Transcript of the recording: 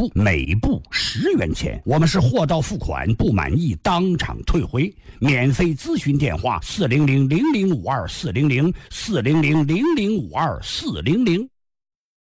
部，每部10元钱。我们是货到付款，不满意当场退回。免费咨询电话：400-0052-400，400-0052-400。